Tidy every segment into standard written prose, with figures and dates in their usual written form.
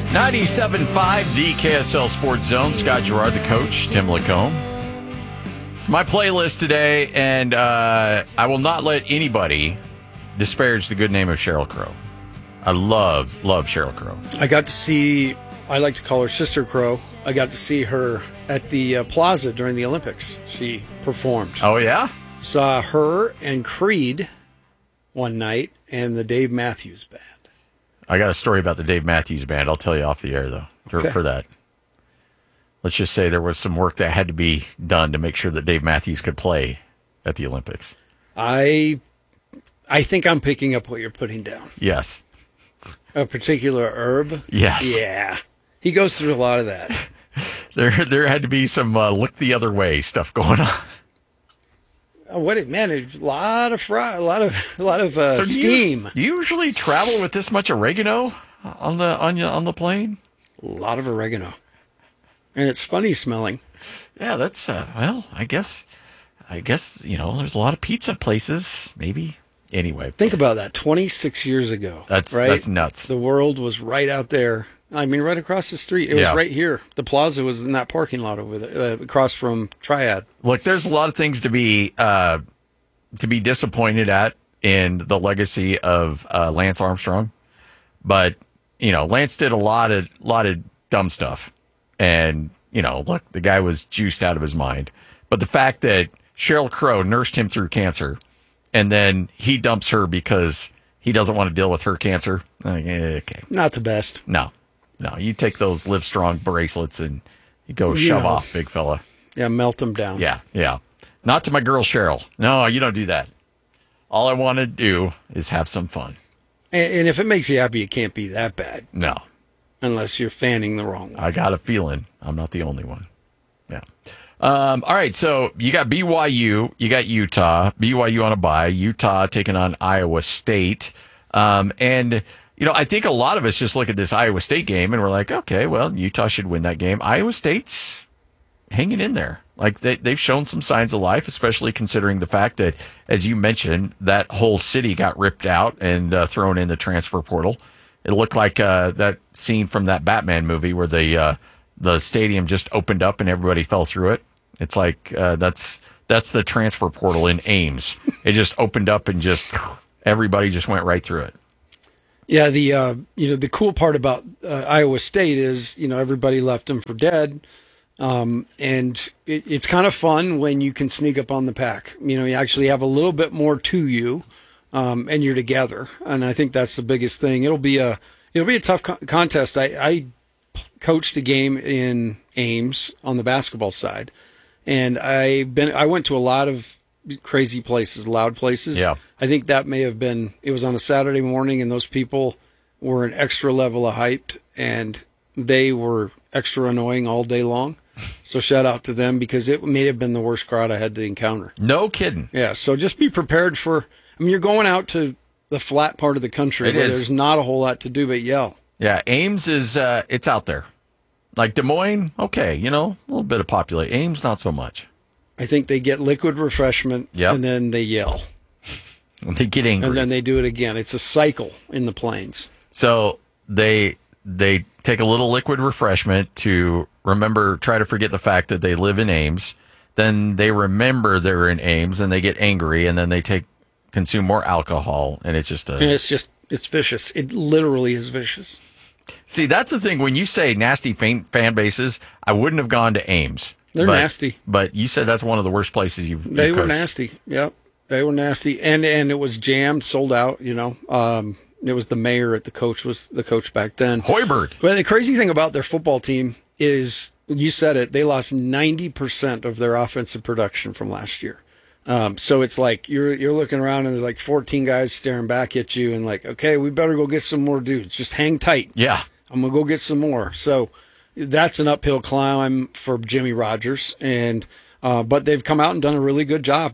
97.5, the KSL Sports Zone. Scott Gerard, the coach. Tim Lacombe. It's my playlist today, and I will not let anybody disparage the good name of Sheryl Crow. I love Sheryl Crow. I got to see, I like to call her Sister Crow. I got to see her at the Plaza during the Olympics. She performed. Oh, yeah? Saw her and Creed one night and the Dave Matthews Band. I got a story about the Dave Matthews Band. I'll tell you off the air, though, for that. Let's just say there was some work that had to be done to make sure that Dave Matthews could play at the Olympics. I think I'm picking up what you're putting down. Yes. A particular herb? Yes. Yeah. He goes through a lot of that. There had to be some look the other way stuff going on. Oh, a lot of steam. Do you usually travel with this much oregano on the plane? A lot of oregano. And it's funny smelling. Yeah, that's I guess there's a lot of pizza places, maybe. Anyway, think about that. 26 years ago. That's nuts. The world was right out there. I mean, right across the street. It was right here. The Plaza was in that parking lot over there, across from Triad. Look, there's a lot of things to be disappointed at in the legacy of Lance Armstrong, but Lance did a lot of dumb stuff, and look, the guy was juiced out of his mind. But the fact that Sheryl Crow nursed him through cancer, and then he dumps her because he doesn't want to deal with her cancer. Okay, not the best. No, you take those Live Strong bracelets and you go shove off, big fella. Yeah, melt them down. Yeah. Not to my girl Sheryl. No, you don't do that. All I want to do is have some fun. And if it makes you happy, it can't be that bad. No. Unless you're fanning the wrong way. I got a feeling I'm not the only one. Yeah. All right, so you got BYU, you got Utah. BYU on a bye. Utah taking on Iowa State. And I think a lot of us just look at this Iowa State game and we're like, okay, well, Utah should win that game. Iowa State's hanging in there. Like they've shown some signs of life, especially considering the fact that, as you mentioned, that whole city got ripped out and thrown in the transfer portal. It looked like that scene from that Batman movie where the stadium just opened up and everybody fell through it. It's like that's the transfer portal in Ames. It just opened up and just everybody just went right through it. Yeah, the cool part about Iowa State is everybody left them for dead, and it's kind of fun when you can sneak up on the pack. You actually have a little bit more to you, and you're together. And I think that's the biggest thing. It'll be a tough contest. I coached a game in Ames on the basketball side, and I went to a lot of crazy places, loud places. Yeah. I think that may have been, it was on a Saturday morning and those people were an extra level of hyped and they were extra annoying all day long. So shout out to them because it may have been the worst crowd I had to encounter. No kidding. Yeah. So just be prepared you're going out to the flat part of the country where there's not a whole lot to do but yell. Yeah. Ames is, it's out there. Like Des Moines, okay, a little bit of population. Ames, not so much. I think they get liquid refreshment and then they yell. They get angry. And then they do it again. It's a cycle in the plains. So they take a little liquid refreshment to try to forget the fact that they live in Ames. Then they remember they're in Ames and they get angry and then they consume more alcohol and it's it's vicious. It literally is vicious. See, that's the thing. When you say nasty fan bases, I wouldn't have gone to Ames. They're nasty. But you said that's one of the worst places They were nasty. Yep. They were nasty. And it was jammed, sold out, It was the mayor the coach back then. Hoiberg. But the crazy thing about their football team is, you said it, they lost 90% of their offensive production from last year. So it's like you're looking around and there's like 14 guys staring back at you and like, okay, we better go get some more dudes. Just hang tight. Yeah. I'm going to go get some more. So that's an uphill climb for Jimmy Rogers. But they've come out and done a really good job.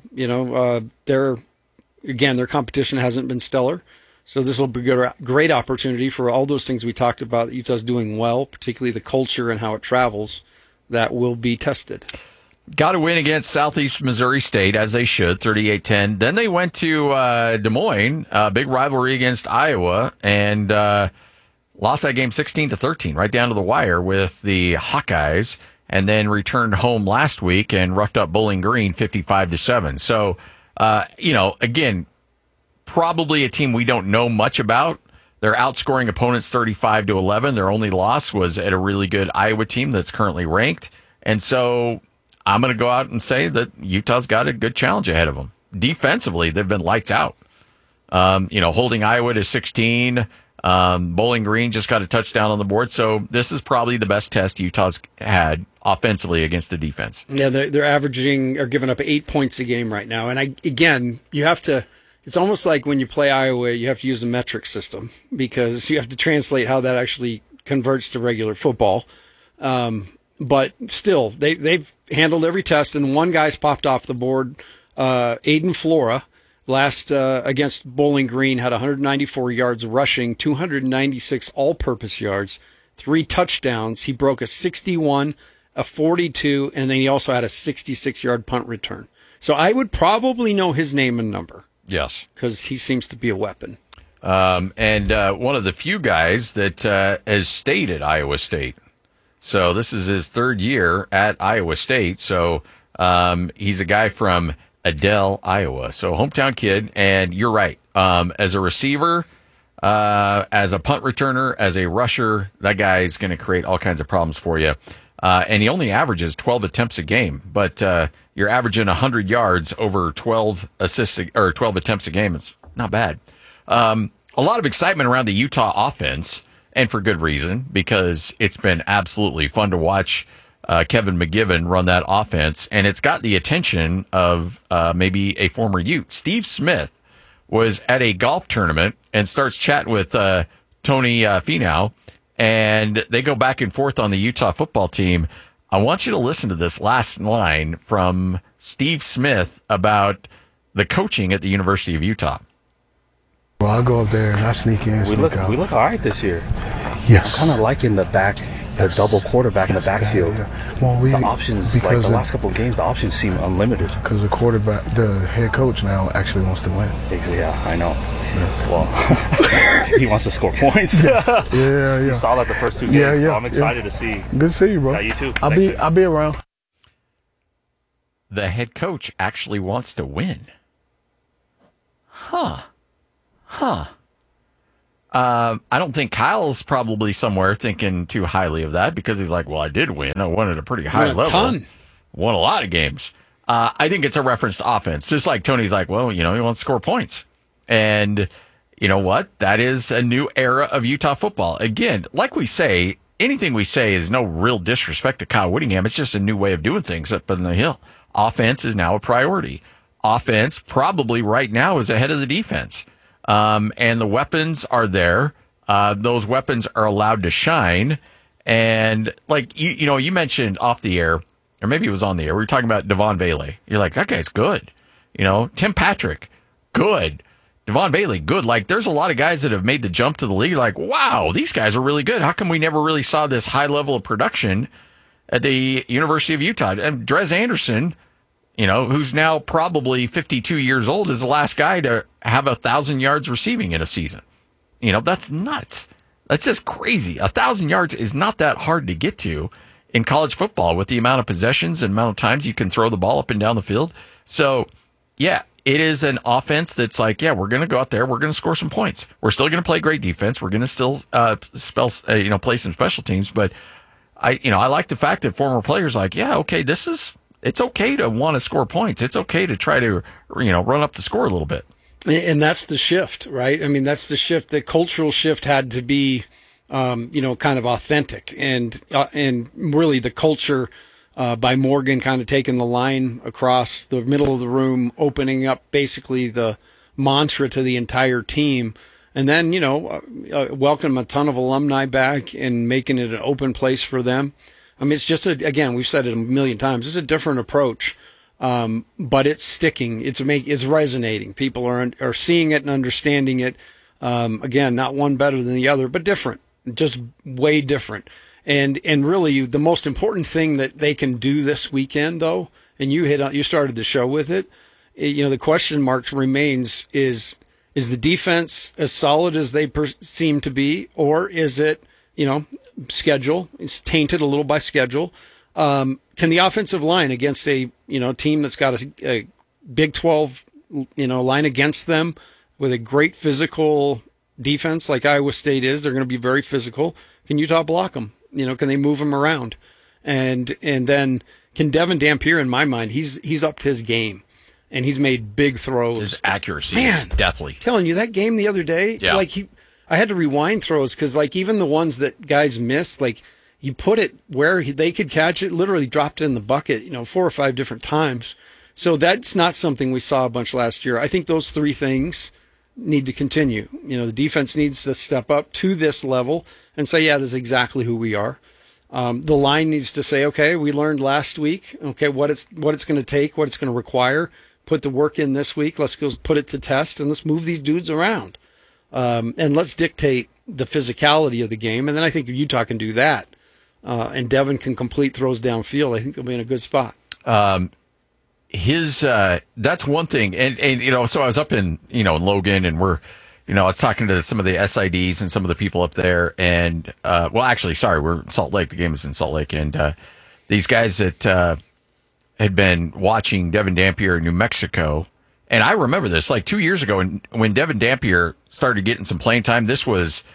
Their competition hasn't been stellar. So this will be a great opportunity for all those things we talked about that Utah's doing well, particularly the culture and how it travels, that will be tested. Got to win against Southeast Missouri State, as they should, 38-10. Then they went to Des Moines, big rivalry against Iowa, and lost that game 16-13, right down to the wire with the Hawkeyes, and then returned home last week and roughed up Bowling Green 55-7. So, again, probably a team we don't know much about. They're outscoring opponents 35-11. Their only loss was at a really good Iowa team that's currently ranked. And so I'm going to go out and say that Utah's got a good challenge ahead of them. Defensively, they've been lights out. Holding Iowa to 16. Bowling Green just got a touchdown on the board. So this is probably the best test Utah's had offensively against the defense. Yeah, they're averaging or giving up 8 points a game right now. And you have to, it's almost like when you play Iowa, you have to use a metric system because you have to translate how that actually converts to regular football. But still, they've handled every test, and one guy's popped off the board. Aiden Flora, last against Bowling Green, had 194 yards rushing, 296 all-purpose yards, 3 touchdowns. He broke a 61, a 42, and then he also had a 66-yard punt return. So I would probably know his name and number. Yes. Because he seems to be a weapon. And one of the few guys that has stayed at Iowa State. So this is his third year at Iowa State. So he's a guy from Adel, Iowa. So hometown kid. And you're right. As a receiver, as a punt returner, as a rusher, that guy is going to create all kinds of problems for you. And he only averages 12 attempts a game. But you're averaging 100 yards over 12 attempts a game. It's not bad. A lot of excitement around the Utah offense. And for good reason, because it's been absolutely fun to watch Kevin McGivern run that offense. And it's got the attention of maybe a former Ute. Steve Smith was at a golf tournament and starts chatting with Tony Finau. And they go back and forth on the Utah football team. I want you to listen to this last line from Steve Smith about the coaching at the University of Utah. Well, I'll go up there and I sneak in, sneak out. We look all right this year. Yes. I'm kind of liking the double quarterback in the backfield. Yeah. Well, the options, like the last couple of games, the options seem unlimited. Because the head coach now actually wants to win. Yeah, I know. Yeah. Well, he wants to score points. Yeah. You saw that the first 2 games, so I'm excited to see. Good to see you, bro. You too. I'll be around. The head coach actually wants to win. Huh. I don't think Kyle's probably somewhere thinking too highly of that because he's like, well, I did win. I won at a pretty high level. Won a lot of games. I think it's a reference to offense. Just like Tony's like, well, he wants to score points. And you know what? That is a new era of Utah football. Again, like we say, anything we say is no real disrespect to Kyle Whittingham. It's just a new way of doing things up on the hill. Offense is now a priority. Offense probably right now is ahead of the defense. And the weapons are there. Those weapons are allowed to shine. And like, you mentioned off the air, or maybe it was on the air. We were talking about Devon Bailey. You're like, that guy's good. Tim Patrick, good. Devon Bailey, good. Like, there's a lot of guys that have made the jump to the league. Like, wow, these guys are really good. How come we never really saw this high level of production at the University of Utah? And Drez Anderson, who's now probably 52 years old, is the last guy to have 1,000 yards receiving in a season. That's nuts. That's just crazy. 1,000 yards is not that hard to get to in college football with the amount of possessions and amount of times you can throw the ball up and down the field. So, yeah, it is an offense that's like, yeah, we're going to go out there. We're going to score some points. We're still going to play great defense. We're going to still play some special teams. But I like the fact that former players are like, yeah, okay, it's okay to want to score points. It's okay to try to, run up the score a little bit. And that's the shift, right? I mean, that's the shift. The cultural shift had to be, kind of authentic, and really the culture by Morgan kind of taking the line across the middle of the room, opening up basically the mantra to the entire team, and then welcome a ton of alumni back and making it an open place for them. I mean, it's just again, we've said it a million times. It's a different approach. But it's sticking. It's resonating. People are seeing it and understanding it. Again, not one better than the other, but different, just way different. And really, the most important thing that they can do this weekend, though, and you started the show with it. The question mark remains: is Is the defense as solid as they seem to be, or is it, schedule? It's tainted a little by schedule. Can the offensive line against a, team that's got a Big 12, line against them with a great physical defense like Iowa State is, they're going to be very physical. Can Utah block them? Can they move them around? And then can Devin Dampier, in my mind, he's upped his game. And he's made big throws. His accuracy is deathly. Telling you, that game the other day, I had to rewind throws because, even the ones that guys missed, he put it where they could catch it, literally dropped it in the bucket, 4 or 5 different times. So that's not something we saw a bunch last year. I think those 3 things need to continue. The defense needs to step up to this level and say, yeah, this is exactly who we are. The line needs to say, okay, we learned last week, okay, what it's going to take, what it's going to require. Put the work in this week. Let's go put it to test and let's move these dudes around. And let's dictate the physicality of the game. And then I think if Utah can do that, and Devin can complete throws downfield, I think they'll be in a good spot. That's one thing. And so I was up in Logan, and we're, I was talking to some of the SIDs and some of the people up there. And, we're in Salt Lake. The game is in Salt Lake. And, these guys that, had been watching Devin Dampier in New Mexico. And I remember this 2 years ago when Devin Dampier started getting some playing time. This was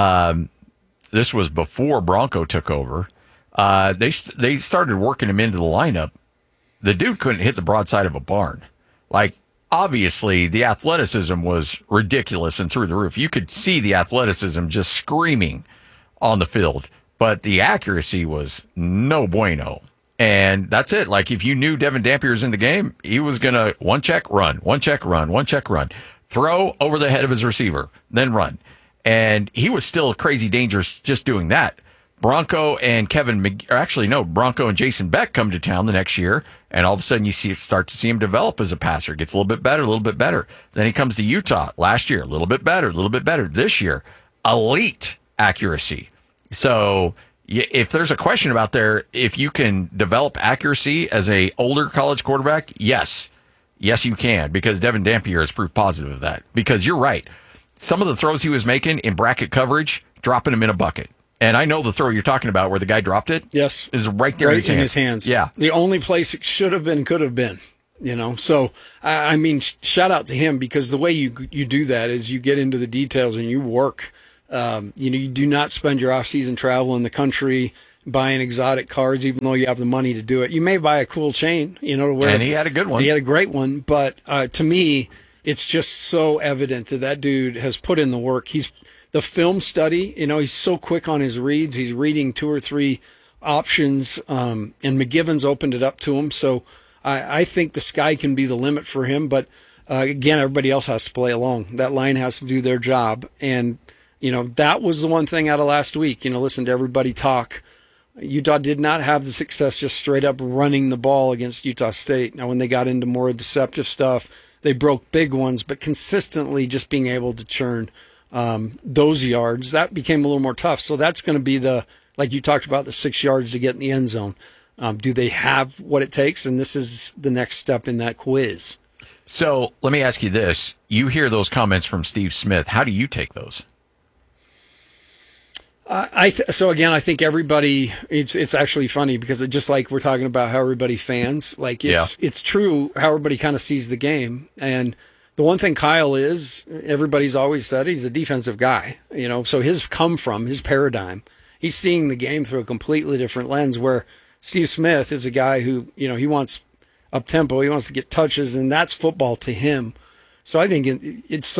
before Bronco took over. They started working him into the lineup. The dude couldn't hit the broadside of a barn. Obviously the athleticism was ridiculous and through the roof. You could see the athleticism just screaming on the field, but the accuracy was no bueno. And that's it. If you knew Devin Dampier's in the game, he was going to one check, run, throw over the head of his receiver, then run. And he was still crazy dangerous just doing that. Bronco and Bronco and Jason Beck come to town the next year, and all of a sudden you start to see him develop as a passer. Gets a little bit better. Then he comes to Utah last year, a little bit better. This year, elite accuracy. So if there's a question about if you can develop accuracy as a older college quarterback, yes, you can, because Devin Dampier has proved positive of that. Because you're right, some of the throws he was making in bracket coverage, dropping him in a bucket. And I know the throw you're talking about where the guy dropped it. Yes, is right there in his hands. Yeah, the only place it should have been, could have been. So shout out to him, because the way you do that is you get into the details and you work. You do not spend your off-season traveling the country buying exotic cars, even though you have the money to do it. You may buy a cool chain, to wear. And he had a good one. He had a great one. But to me, it's just so evident that dude has put in the work. He's the film study. He's so quick on his reads. He's reading 2 or 3 options, and McGivens opened it up to him. So I think the sky can be the limit for him. But again, everybody else has to play along. That line has to do their job. And that was the one thing out of last week. Listen to everybody talk. Utah did not have the success just straight up running the ball against Utah State. Now, when they got into more deceptive stuff, they broke big ones, but consistently just being able to churn those yards, that became a little more tough. So that's going to be like you talked about, the 6 yards to get in the end zone. Do they have what it takes? And this is the next step in that quiz. So let me ask you this. You hear those comments from Steve Smith. How do you take those? I think everybody, it's actually funny because just like we're talking about how everybody fans, it's true how everybody kind of sees the game. And the one thing Kyle is, everybody's always said he's a defensive guy, so his paradigm, he's seeing the game through a completely different lens, where Steve Smith is a guy who, he wants up tempo, he wants to get touches, and that's football to him. So I think it's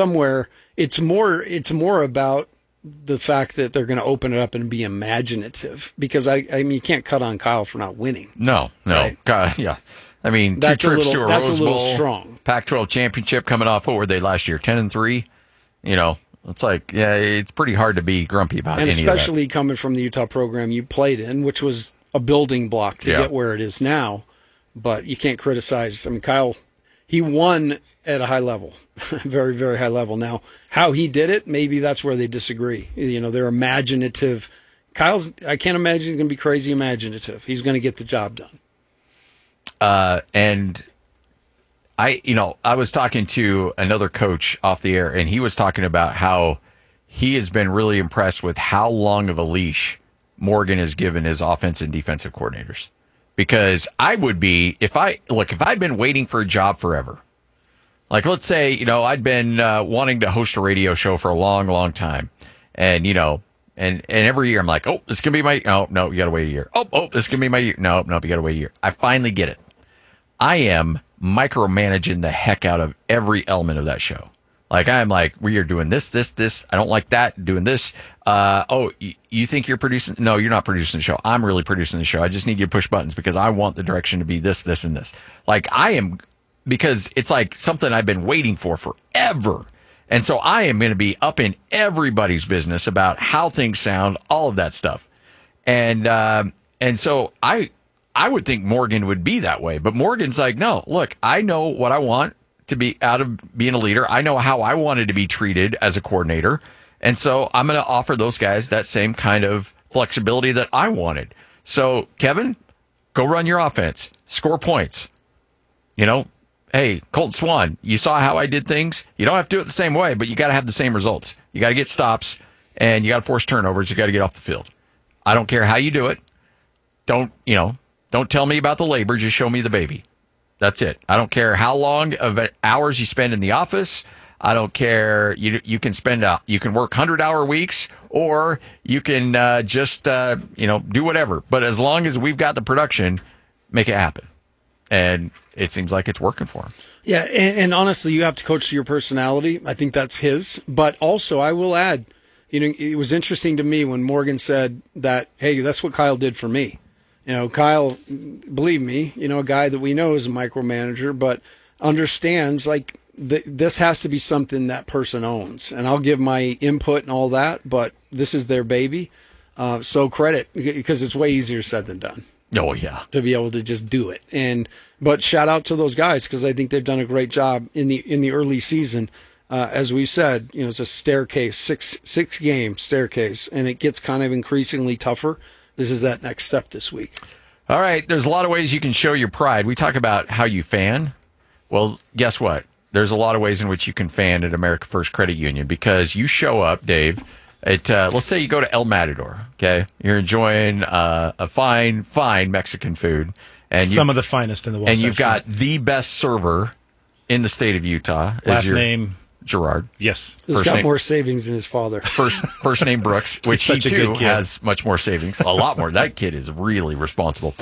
more about the fact that they're going to open it up and be imaginative, because you can't cut on Kyle for not winning. No. Right? God, yeah. That's 2 trips to a that's Rose a little Bowl, strong. Pac-12 championship coming off. What were they last year? 10-3. It's it's pretty hard to be grumpy about. And any especially of that. coming from the Utah program you played in, which was a building block to get where it is now. But you can't criticize. Kyle, he won at a high level, very, very high level. Now, how he did it, maybe that's where they disagree. They're imaginative. I can't imagine he's going to be crazy imaginative. He's going to get the job done. And I was talking to another coach off the air, and he was talking about how he has been really impressed with how long of a leash Morgan has given his offensive and defensive coordinators. Because I would be, if I'd been waiting for a job forever, like let's say, I'd been wanting to host a radio show for a long, long time. And, and every year I'm like, oh, this is going to be my, oh, no, you got to wait a year. Oh, this is going to be my year. No, you got to wait a year. I finally get it. I am micromanaging the heck out of every element of that show. Like, I'm like, we are doing this. I don't like that. Doing this. You think you're producing? No, you're not producing the show. I'm really producing the show. I just need you to push buttons because I want the direction to be this, this, and this. Like, I am, because it's like something I've been waiting for forever. And so I am going to be up in everybody's business about how things sound, all of that stuff. And so I would think Morgan would be that way. But Morgan's like, no, look, I know what I want to be out of being a leader. I know how I wanted to be treated as a coordinator. And so I'm going to offer those guys that same kind of flexibility that I wanted. So, Kevin, go run your offense. Score points. Hey, Colton Swan, you saw how I did things. You don't have to do it the same way, but you got to have the same results. You got to get stops, and you got to force turnovers. You got to get off the field. I don't care how you do it. Don't tell me about the labor. Just show me the baby. That's it. I don't care how long of hours you spend in the office. I don't care. You can you can work 100-hour weeks, or you can do whatever. But as long as we've got the production, make it happen. And it seems like it's working for him. Yeah, and honestly, you have to coach to your personality. I think that's his. But also, I will add, it was interesting to me when Morgan said that, hey, that's what Kyle did for me. Kyle, believe me, a guy that we know is a micromanager, but understands like this has to be something that person owns. And I'll give my input and all that, but this is their baby. So credit, because it's way easier said than done. Oh, yeah. To be able to just do it. But shout out to those guys, because I think they've done a great job in the early season. As we've said, it's a staircase, six game staircase, and it gets kind of increasingly tougher. This is that next step this week. All right. There's a lot of ways you can show your pride. We talk about how you fan. Well, guess what? There's a lot of ways in which you can fan at America First Credit Union, because you show up, Dave, at, let's say you go to El Matador, okay? You're enjoying a fine Mexican food. And some of the finest in the world. And you've got the best server in the state of Utah. Last name? Gerard. Yes. He's got more savings than his father. First name Brooks, which he too has much more savings. A lot more. That kid is really responsible.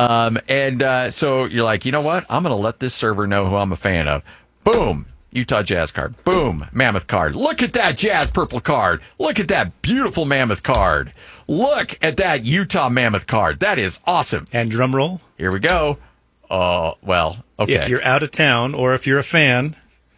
So you're like, you know what? I'm going to let this server know who I'm a fan of. Boom. Utah Jazz card. Boom. Mammoth card. Look at that Jazz purple card. Look at that beautiful Mammoth card. Look at that Utah Mammoth card. That is awesome. And drum roll. Here we go. Okay. If you're out of town or if you're a fan.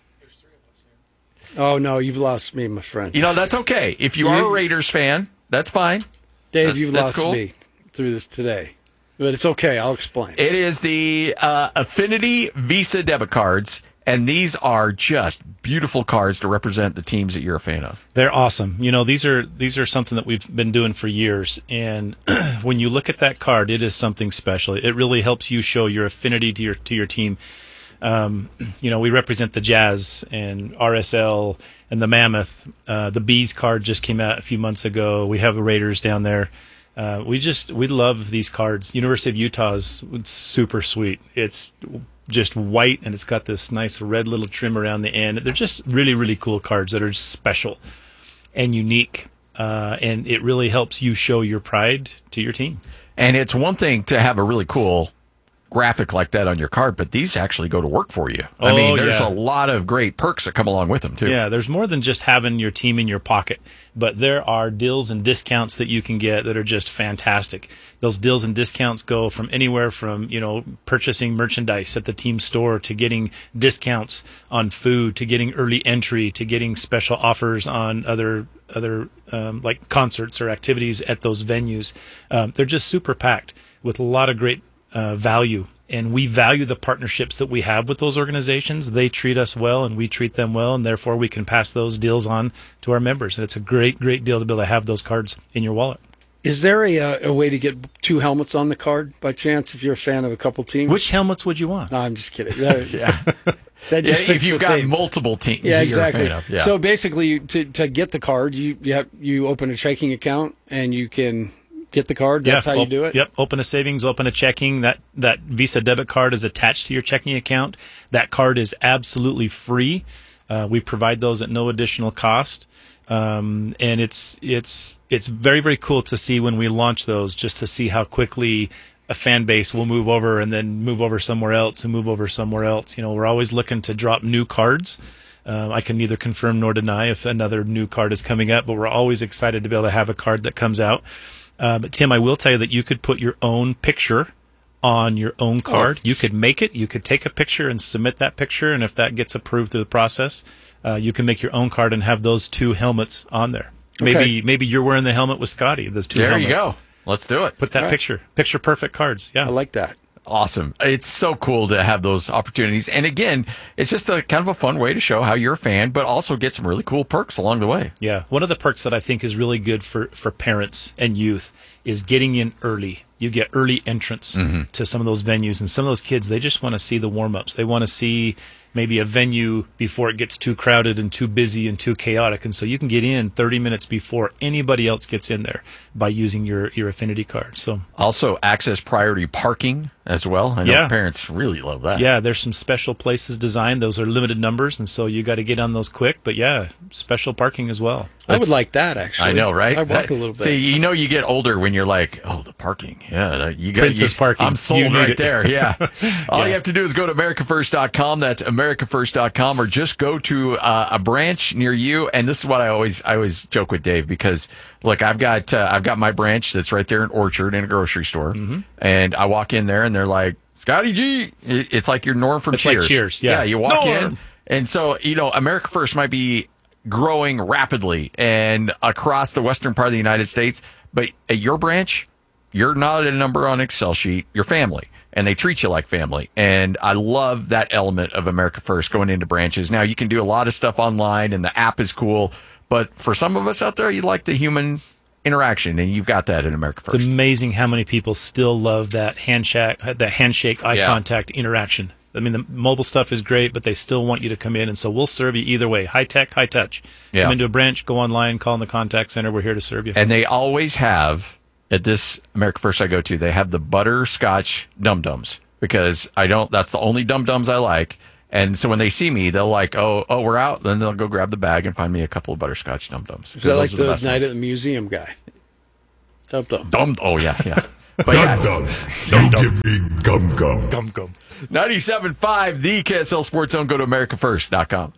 Oh, no, you've lost me, my friend. That's okay. If you are a Raiders fan, that's fine. Dave, you've lost me through this today. But it's okay. I'll explain. It is the Affinity Visa debit cards, and these are just beautiful cards to represent the teams that you're a fan of. They're awesome. These are something that we've been doing for years, and when you look at that card, it is something special. It really helps you show your affinity to your team. We represent the Jazz and RSL and the Mammoth. The Bees card just came out a few months ago. We have the Raiders down there. We love these cards. University of Utah is super sweet. It's just white, and it's got this nice red little trim around the end. They're just really, really cool cards that are special and unique. And it really helps you show your pride to your team. And it's one thing to have a really cool graphic like that on your card, but these actually go to work for you. There's a lot of great perks that come along with them, too. Yeah, there's more than just having your team in your pocket, but there are deals and discounts that you can get that are just fantastic. Those deals and discounts go from anywhere from, purchasing merchandise at the team store to getting discounts on food, to getting early entry, to getting special offers on other like concerts or activities at those venues. They're just super packed with a lot of great value, and we value the partnerships that we have with those organizations. They treat us well, and we treat them well, and therefore we can pass those deals on to our members. And it's a great deal to be able to have those cards in your wallet. Is there a way to get 2 helmets on the card by chance if you're a fan of a couple teams? Which helmets would you want? No, I'm just kidding. Yeah. That just fits if you've the got theme. multiple teams, Yeah, that exactly. You're a fan of. Yeah. So basically, to get the card, you open a checking account and you can get the card. That's how you do it. Yep. Open a savings, open a checking. That Visa debit card is attached to your checking account. That card is absolutely free. We provide those at no additional cost. And it's very, very cool to see when we launch those, just to see how quickly a fan base will move over and then move over somewhere else and move over somewhere else. We're always looking to drop new cards. I can neither confirm nor deny if another new card is coming up, but we're always excited to be able to have a card that comes out. But Tim, I will tell you that you could put your own picture on your own card. You could make it. You could take a picture and submit that picture, and if that gets approved through the process, you can make your own card and have those 2 helmets on there. Maybe you're wearing the helmet with Scotty. Those 2 helmets. There you go. Let's do it. Put that picture perfect cards. Yeah, I like that. Awesome. It's so cool to have those opportunities. And again, it's just a kind of a fun way to show how you're a fan, but also get some really cool perks along the way. Yeah. One of the perks that I think is really good for parents and youth is getting in early. You get early entrance to some of those venues, and some of those kids, they just want to see the warm-ups. They want to see maybe a venue before it gets too crowded and too busy and too chaotic. And so you can get in 30 minutes before anybody else gets in there by using your affinity card. So also access priority parking as well. I know parents really love that. Yeah, there's some special places designed. Those are limited numbers, and so you got to get on those quick. But yeah, special parking as well. I would like that, actually. I know, right? I walk a little bit. See, you get older when you're like, oh, the parking. Yeah, you got Princess parking. I'm sold right there. Yeah. All Yeah. you have to do is go to AmericaFirst.com. That's AmericaFirst.com, or just go to a branch near you. And this is what I always joke with Dave, because look, I've got my branch that's right there in Orchard in a grocery store, and I walk in there and they're like, Scotty G. It's like your Norm from It's Cheers. like Cheers. Yeah. You walk Norm. in, and so America First might be growing rapidly and across the western part of the United States, but at your branch, you're not a number on an Excel sheet. You're family, and they treat you like family. And I love that element of America First going into branches. Now, you can do a lot of stuff online, and the app is cool, but for some of us out there, you like the human interaction, and you've got that in America First. It's amazing how many people still love that handshake, eye contact interaction. I mean, the mobile stuff is great, but they still want you to come in, and so we'll serve you either way. High tech, high touch. Yeah. Come into a branch, go online, call in the contact center. We're here to serve you. And they always have, at this America First I go to, they have the butterscotch Dum-Dums, because that's the only Dum-Dums I like. And so when they see me, they'll like, oh, we're out. Then they'll go grab the bag and find me a couple of butterscotch Dum-Dums. Is that like the night at the museum guy? Dum-Dum. Oh, yeah. But yeah. Dum-dum. Give me gum-gum. Gum. 97.5, the KSL Sports Zone. Go to AmericaFirst.com.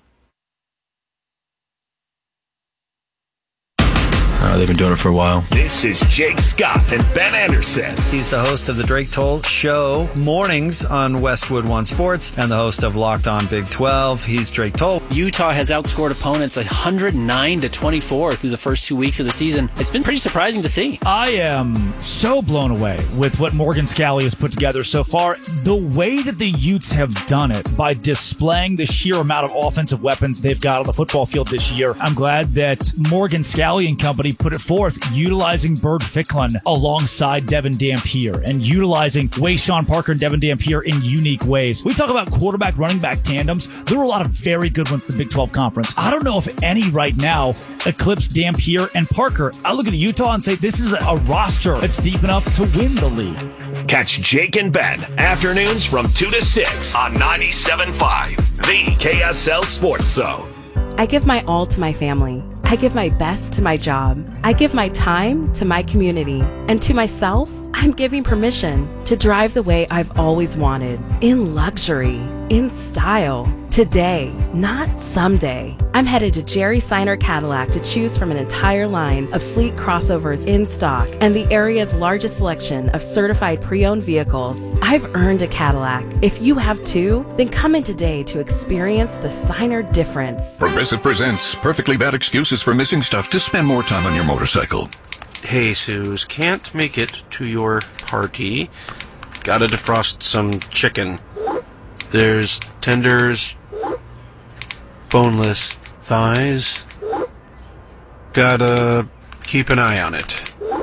They've been doing it for a while. This is Jake Scott and Ben Anderson. He's the host of the Drake Toll Show mornings on Westwood One Sports and the host of Locked On Big 12. He's Drake Toll. Utah has outscored opponents 109-24 through the first 2 weeks of the season. It's been pretty surprising to see. I am so blown away with what Morgan Scalley has put together so far. The way that the Utes have done it by displaying the sheer amount of offensive weapons they've got on the football field this year. I'm glad that Morgan Scalley and company put it forth, utilizing Bird Ficklin alongside Devin Dampier and utilizing Wayshawn Parker and Devin Dampier in unique ways. We talk about quarterback, running back tandems. There were a lot of very good ones in the Big 12 Conference. I don't know if any right now eclipse Dampier and Parker. I look at Utah and say this is a roster that's deep enough to win the league. Catch Jake and Ben afternoons from 2 to 6 on 97.5, the KSL Sports Zone. I give my all to my family. I give my best to my job. I give my time to my community. And to myself, I'm giving permission to drive the way I've always wanted. In luxury, in style. Today, not someday. I'm headed to Jerry Seiner Cadillac to choose from an entire line of sleek crossovers in stock and the area's largest selection of certified pre-owned vehicles. I've earned a Cadillac. If you have too, then come in today to experience the Seiner difference. Progressive presents perfectly bad excuses for missing stuff to spend more time on your motorcycle. Hey, Suze, can't make it to your party. Gotta defrost some chicken. There's tenders, boneless thighs. Gotta keep an eye on it.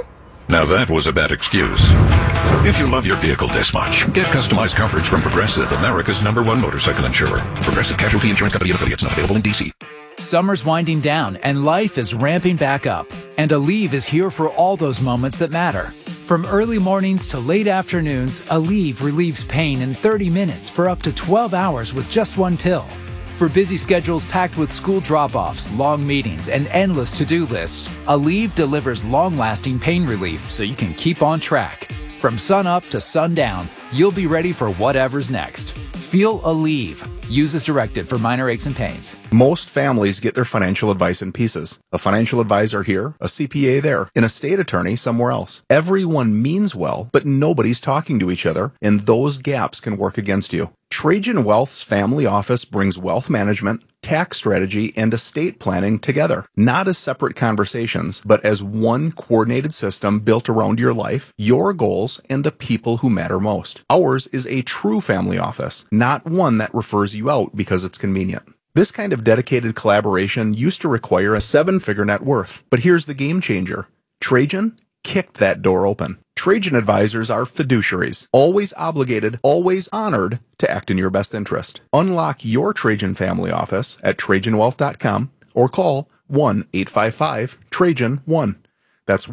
Now that was a bad excuse. If you love your vehicle this much, get customized coverage from Progressive, America's #1 motorcycle insurer. Progressive Casualty Insurance Company and affiliates, not available in D.C. Summer's winding down and life is ramping back up. And Aleve is here for all those moments that matter. From early mornings to late afternoons, Aleve relieves pain in 30 minutes for up to 12 hours with just one pill. For busy schedules packed with school drop-offs, long meetings, and endless to-do lists, Aleve delivers long-lasting pain relief so you can keep on track. From sun up to sundown, you'll be ready for whatever's next. Feel Aleve. Use as directed for minor aches and pains. Most families get their financial advice in pieces. A financial advisor here, a CPA there, an estate attorney somewhere else. Everyone means well, but nobody's talking to each other, and those gaps can work against you. Trajan Wealth's family office brings wealth management, tax strategy, and estate planning together, not as separate conversations, but as one coordinated system built around your life, your goals, and the people who matter most. Ours is a true family office, not one that refers you out because it's convenient. This kind of dedicated collaboration used to require a 7-figure net worth, but here's the game changer. Trajan kicked that door open. Trajan advisors are fiduciaries, always obligated, always honored to act in your best interest. Unlock your Trajan family office at TrajanWealth.com or call 1-855-TRAJAN-1. That's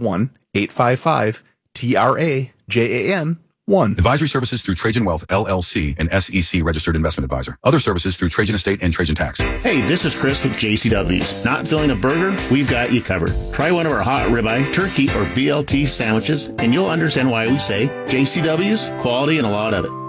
1-855-TRAJAN-1. Advisory services through Trajan Wealth, LLC, an SEC registered investment advisor. Other services through Trajan Estate and Trajan Tax. Hey, this is Chris with JCW's. Not feeling a burger? We've got you covered. Try one of our hot ribeye, turkey, or BLT sandwiches, and you'll understand why we say JCW's, quality and a lot of it.